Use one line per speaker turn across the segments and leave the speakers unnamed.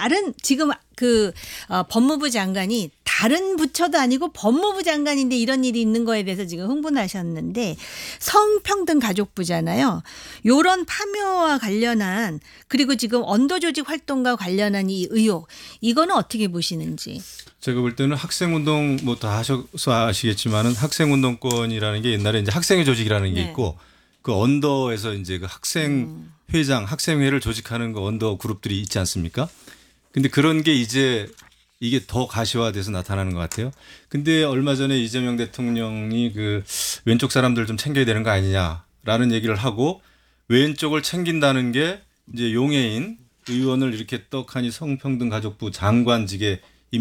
다른 지금 법무부 장관이 다른 부처도 아니고 법무부 장관인데 이런 일이 있는 거에 대해서 지금 흥분하셨는데 성평등 가족부잖아요. 요런 파묘와 관련한 그리고 지금 언더조직 활동과 관련한 이 의혹 이거는 어떻게 보시는지.
제가 볼 때는 학생운동 뭐 다 하셔서 아시겠지만은 학생운동권이라는 게 옛날에 이제 학생회 조직이라는 게
네.
있고 그 언더에서 이제 그 학생 회장, 학생회를 조직하는 그 언더 그룹들이 있지 않습니까? 근데 그런 게 이제 이게 더 가시화돼서 나타나는 것 같아요. 근데 얼마 전에 이재명 대통령이 그 왼쪽 사람들 좀 챙겨야 되는 거 아니냐라는 얘기를 하고 왼쪽을 챙긴다는 게 이제 용해인 의원을 이렇게 떡하니 성평등 가족부 장관직에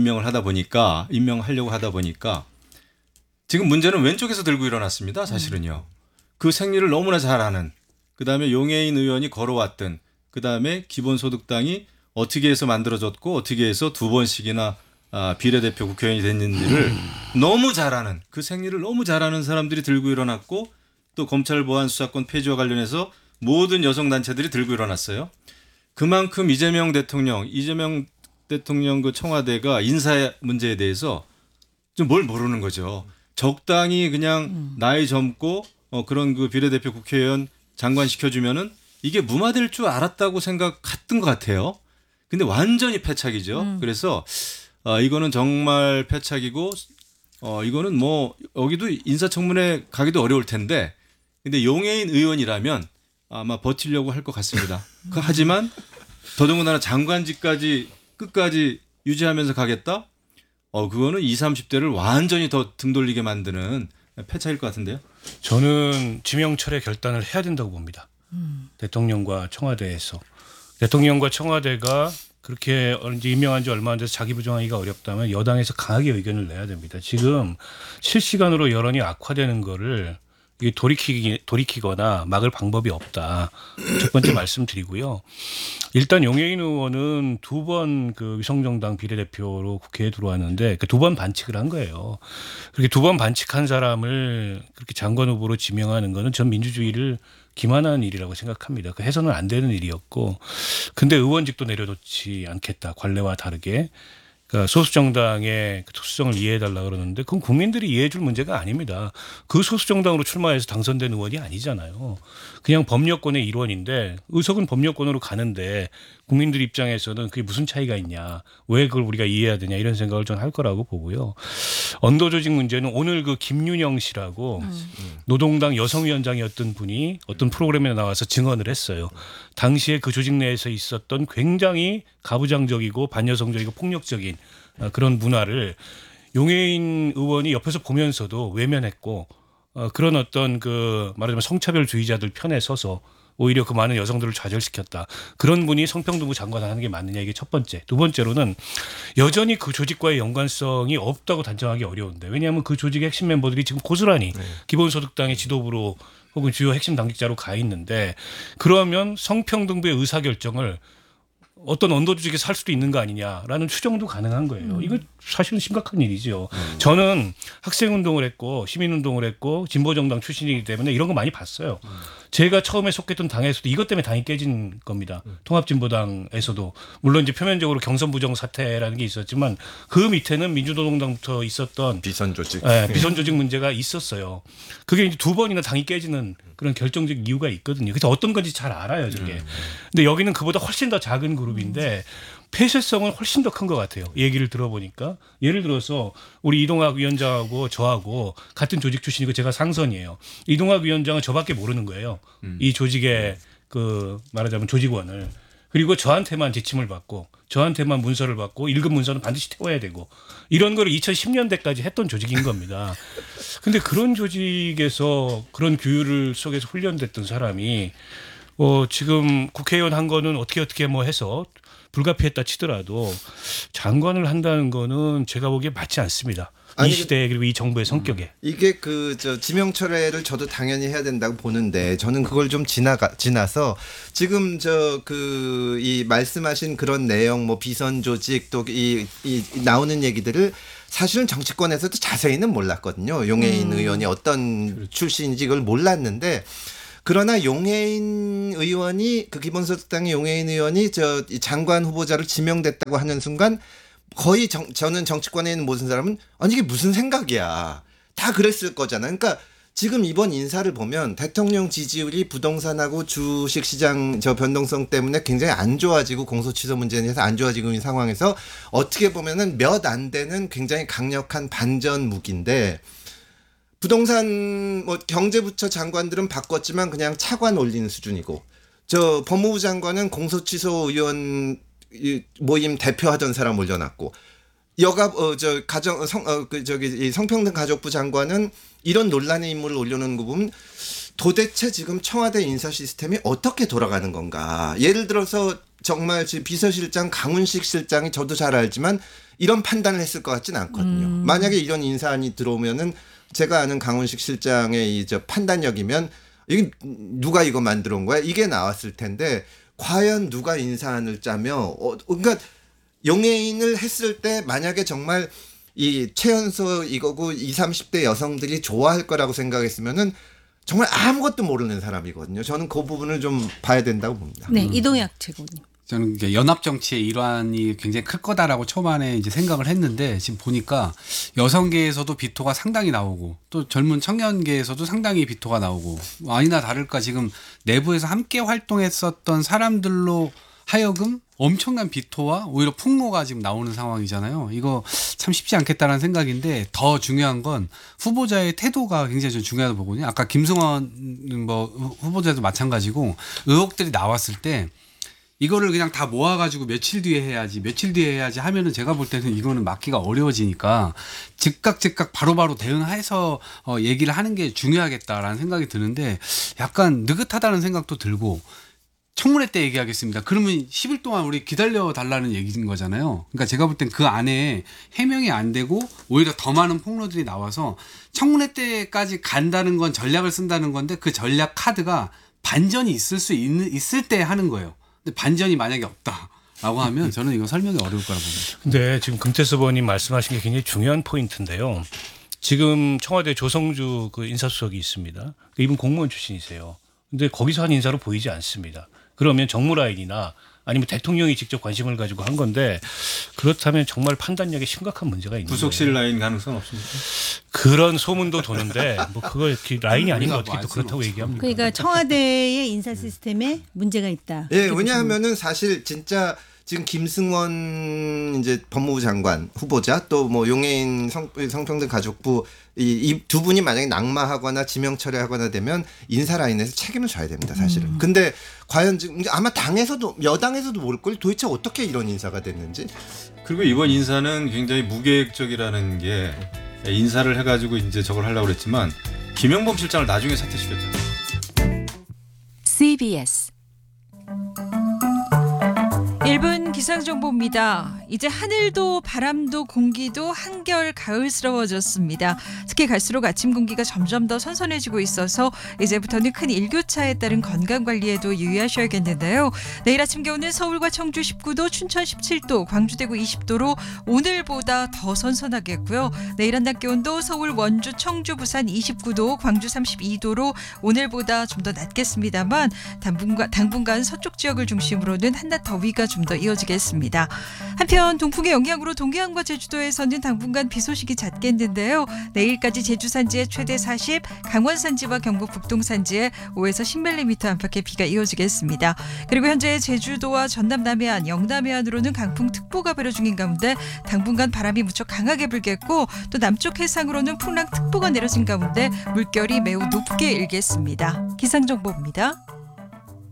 임명하려고 하다 보니까 지금 문제는 왼쪽에서 들고 일어났습니다. 사실은요. 그 생리를 너무나 잘 아는 그다음에 용해인 의원이 걸어왔던 그다음에 기본소득당이 어떻게 해서 만들어졌고 어떻게 해서 두 번씩이나 비례대표 국회의원이 됐는지를 너무 잘 아는 그 생리를 너무 잘 아는 사람들이 들고 일어났고 또 검찰 보안 수사권 폐지와 관련해서 모든 여성단체들이 들고 일어났어요. 그만큼 이재명 대통령 그 청와대가 인사 문제에 대해서 좀 뭘 모르는 거죠. 적당히 그냥 나이 젊고 그런 그 비례대표 국회의원 장관 시켜주면은 이게 무마될 줄 알았다고 생각했던 것 같아요. 근데 완전히 패착이죠. 그래서 이거는 정말 패착이고 이거는 뭐 여기도 인사청문회 가기도 어려울 텐데 근데 용해인 의원이라면 아마 버티려고 할 것 같습니다. 하지만 더더군다나 장관직까지 끝까지 유지하면서 가겠다? 그거는 20, 30대를 완전히 더 등 돌리게 만드는 패착일 것 같은데요.
저는 지명철의 결단을 해야 된다고 봅니다. 대통령과 청와대에서. 대통령과 청와대가 그렇게 임명한 지 얼마 안 돼서 자기 부정하기가 어렵다면 여당에서 강하게 의견을 내야 됩니다. 지금 실시간으로 여론이 악화되는 거를 돌이키거나 막을 방법이 없다. 첫 번째 말씀드리고요. 일단 용해인 의원은 두 번 그 위성정당 비례대표로 국회에 들어왔는데 그 두 번 반칙을 한 거예요. 그렇게 두 번 반칙한 사람을 그렇게 장관 후보로 지명하는 거는 전 민주주의를 기만한 일이라고 생각합니다. 그 해서는 안 되는 일이었고, 근데 의원직도 내려놓지 않겠다. 관례와 다르게. 그러니까 소수정당의 특수성을 이해해달라 그러는데 그건 국민들이 이해해줄 문제가 아닙니다. 그 소수정당으로 출마해서 당선된 의원이 아니잖아요. 그냥 법여권의 일원인데 의석은 법여권으로 가는데 국민들 입장에서는 그게 무슨 차이가 있냐. 왜 그걸 우리가 이해해야 되냐 이런 생각을 전 할 거라고 보고요. 언더조직 문제는 오늘 그 김윤영 씨라고 노동당 여성위원장이었던 분이 어떤 프로그램에 나와서 증언을 했어요. 당시에 그 조직 내에서 있었던 굉장히 가부장적이고 반여성적이고 폭력적인 그런 문화를 용해인 의원이 옆에서 보면서도 외면했고 그런 어떤 그 말하자면 성차별주의자들 편에 서서 오히려 그 많은 여성들을 좌절시켰다. 그런 분이 성평등부 장관을 하는 게 맞느냐 이게 첫 번째. 두 번째로는 여전히 그 조직과의 연관성이 없다고 단정하기 어려운데 왜냐하면 그 조직의 핵심 멤버들이 지금 고스란히 기본소득당의 지도부로 혹은 주요 핵심 당직자로 가 있는데 그러면 성평등부의 의사결정을 어떤 언더조직에서 할 수도 있는 거 아니냐라는 추정도 가능한 거예요. 이거 사실은 심각한 일이죠. 저는 학생운동을 했고 시민운동을 했고 진보정당 출신이기 때문에 이런 거 많이 봤어요. 제가 처음에 속했던 당에서도 이것 때문에 당이 깨진 겁니다. 통합진보당에서도. 물론 이제 표면적으로 경선 부정 사태라는 게 있었지만 그 밑에는 민주노동당부터 있었던
비선조직.
네, 비선조직 문제가 있었어요. 그게 이제 두 번이나 당이 깨지는 그런 결정적 이유가 있거든요. 그래서 어떤 건지 잘 알아요, 저게. 근데 여기는 그보다 훨씬 더 작은 그룹인데 폐쇄성은 훨씬 더 큰 것 같아요. 얘기를 들어보니까. 예를 들어서 우리 이동학 위원장하고 저하고 같은 조직 출신이고 제가 상선이에요. 이동학 위원장은 저밖에 모르는 거예요. 이 조직의 그 말하자면 조직원을. 그리고 저한테만 지침을 받고 저한테만 문서를 받고 읽은 문서는 반드시 태워야 되고 이런 거를 2010년대까지 했던 조직인 겁니다. 근데 그런 조직에서 그런 규율을 속에서 훈련됐던 사람이 지금 국회의원 한 거는 어떻게 뭐 해서 불가피했다 치더라도 장관을 한다는 거는 제가 보기에 맞지 않습니다. 이 시대에 그리고 이 정부의 성격에.
이게 지명철회를 저도 당연히 해야 된다고 보는데 저는 그걸 좀 지나서 지금 이 말씀하신 그런 내용 뭐 비선 조직 또 이 나오는 얘기들을 사실은 정치권에서도 자세히는 몰랐거든요. 용해인 의원이 어떤 출신인지 그걸 몰랐는데 그러나 용해인 의원이 그 기본소득당의 용해인 의원이 이 장관 후보자로 지명됐다고 하는 순간 거의 저는 정치권에 있는 모든 사람은 아니 이게 무슨 생각이야. 다 그랬을 거잖아요. 그러니까 지금 이번 인사를 보면 대통령 지지율이 부동산하고 주식시장 변동성 때문에 굉장히 안 좋아지고 공소취소 문제에 대해서 안 좋아지고 있는 상황에서 어떻게 보면은 몇 안 되는 굉장히 강력한 반전 무기인데 부동산 경제부처 장관들은 바꿨지만 그냥 차관 올리는 수준이고 법무부 장관은 공소취소 의원 모임 대표하던 사람 올려놨고 성평등 가족부 장관은 이런 논란의 인물을 올려놓은 거 보면 도대체 지금 청와대 인사 시스템이 어떻게 돌아가는 건가. 예를 들어서 정말 비서실장 강훈식 실장이 저도 잘 알지만 이런 판단을 했을 것 같지는 않거든요. 만약에 이런 인사안이 들어오면은 제가 아는 강훈식 실장의 판단력이면 이게 누가 이거 만들어 온 거야? 이게 나왔을 텐데 과연 누가 인사안을 짜며 그러니까 용해인을 했을 때 만약에 정말 이 최연소 이거고 20, 30대 여성들이 좋아할 거라고 생각했으면은 정말 아무것도 모르는 사람이거든요. 저는 그 부분을 좀 봐야 된다고 봅니다.
네, 이동혁 최고님.
저는 이제 연합 정치의 일환이 굉장히 클 거다라고 초반에 이제 생각을 했는데 지금 보니까 여성계에서도 비토가 상당히 나오고 또 젊은 청년계에서도 상당히 비토가 나오고 아니나 다를까 지금 내부에서 함께 활동했었던 사람들로 하여금 엄청난 비토와 오히려 풍모가 지금 나오는 상황이잖아요. 이거 참 쉽지 않겠다라는 생각인데 더 중요한 건 후보자의 태도가 굉장히 좀 중요하다고 보거든요. 아까 김승원 후보자도 마찬가지고 의혹들이 나왔을 때 이거를 그냥 다 모아가지고 며칠 뒤에 해야지 하면은 제가 볼 때는 이거는 막기가 어려워지니까 즉각 바로바로 대응해서 얘기를 하는 게 중요하겠다라는 생각이 드는데 약간 느긋하다는 생각도 들고 청문회 때 얘기하겠습니다. 그러면 10일 동안 우리 기다려 달라는 얘기인 거잖아요. 그러니까 제가 볼 땐 그 안에 해명이 안 되고 오히려 더 많은 폭로들이 나와서 청문회 때까지 간다는 건 전략을 쓴다는 건데 그 전략 카드가 반전이 있을 때 하는 거예요. 근데 반전이 만약에 없다라고 하면 저는 이거 설명이 어려울 거라고 봅니다.
근데 지금 금태섭 의원님 말씀하신 게 굉장히 중요한 포인트인데요. 지금 청와대 조성주 그 인사수석이 있습니다. 이분 공무원 출신이세요. 근데 거기서 한 인사로 보이지 않습니다. 그러면 정무라인이나 아니면 대통령이 직접 관심을 가지고 한 건데 그렇다면 정말 판단력에 심각한 문제가 있는
부속실
거예요.
라인 가능성 없습니까?
그런 소문도 도는데 뭐 그거 이렇게 라인이 아닌 거 어떻게 또 그렇다고 얘기합니까?
그러니까 청와대의 인사 시스템에 문제가 있다.
예, 왜냐하면은 사실 진짜 지금 김승원 이제 법무부 장관 후보자 또 용해인 성평등 가족부 이 두 분이 만약에 낙마하거나 지명 철회하거나 되면 인사 라인에서 책임을 져야 됩니다, 사실은. 근데 과연 지금 아마 당에서도 여당에서도 모를 걸 도대체 어떻게 이런 인사가 됐는지.
그리고 이번 인사는 굉장히 무계획적이라는 게 인사를 해가지고 이제 저걸 하려고 그랬지만 김영범 실장을 나중에 사퇴시켰잖아요.
CBS 1분 기상정보입니다. 이제 하늘도 바람도 공기도 한결 가을스러워졌습니다. 특히 갈수록 아침 공기가 점점 더 선선해지고 있어서 이제부터는 큰 일교차에 따른 건강관리에도 유의하셔야겠는데요. 내일 아침 기온은 서울과 청주 19도, 춘천 17도, 광주 대구 20도로 오늘보다 더 선선하겠고요. 내일 한낮 기온도 서울, 원주, 청주, 부산 29도, 광주 32도로 오늘보다 좀 더 낮겠습니다만 당분간 서쪽 지역을 중심으로는 한낮 더위가 좀 더 이어지겠습니다. 한편 동풍의 영향으로 동해안과 제주도에서는 당분간 비 소식이 잦겠는데요. 내일까지 제주 산지에 최대 40, 강원 산지와 경북 북동 산지에 5에서 10mm 안팎의 비가 이어지겠습니다. 그리고 현재 제주도와 전남 남해안, 영남 해안으로는 강풍특보가 발효 중인 가운데 당분간 바람이 무척 강하게 불겠고 또 남쪽 해상으로는 풍랑특보가 내려진 가운데 물결이 매우 높게 일겠습니다. 기상정보입니다.